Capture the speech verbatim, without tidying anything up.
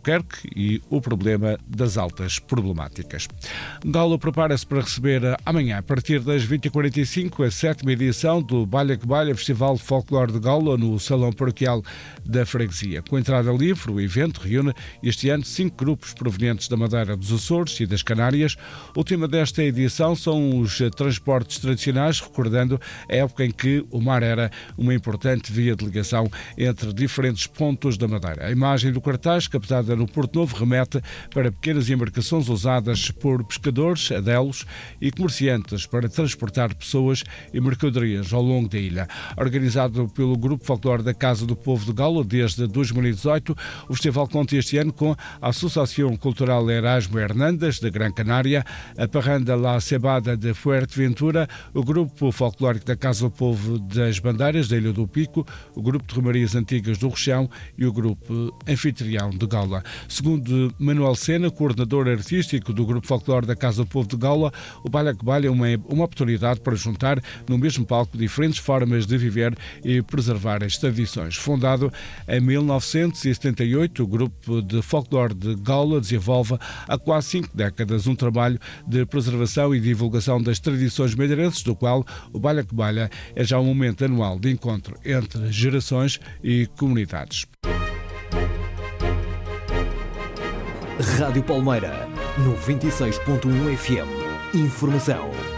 Albuquerque e o problema das altas problemáticas. Gala prepara-se para receber amanhã, a partir das vinte e quarenta e cinco, a sétima edição do Balha que Balha, Festival de Folclore de Gala, no Salão Paroquial da Freguesia. Com entrada livre, o evento reúne este ano cinco grupos provenientes da Madeira, dos Açores e das Canárias. O tema desta edição são os transportes tradicionais, recordando a época em que o mar era uma importante via de ligação entre diferentes pontos da Madeira. A imagem do cartaz, captada no Porto Novo, remete para pequenas embarcações usadas por pescadores, adelos e comerciantes para transportar pessoas e mercadorias ao longo da ilha. Organizado pelo Grupo Folclore da Casa do Povo de Gala desde dois mil e dezoito, o festival conta este ano com a Associação Cultural Erasmo Hernandes, de Gran Canária, a Parranda La Cebada de Fuerteventura, o Grupo Folclórico da Casa do Povo das Bandeiras, da Ilha do Pico, o Grupo de Romarias Antigas do Rochão e o Grupo Anfitrião de Gala. Segundo Manuel Sena, coordenador artístico do Grupo Folclore da Casa do Povo de Gala, o Balha que Balha é uma, uma oportunidade para juntar no mesmo palco diferentes formas de viver e preservar as tradições. Fundado em mil novecentos e setenta e oito, o Grupo de Folclore de Gala desenvolve há quase cinco décadas um trabalho de preservação e divulgação das tradições madeirenses, do qual o Balha que Balha é já um momento anual de encontro entre gerações e comunidades. Rádio Palmeira, noventa e seis ponto um F M. Informação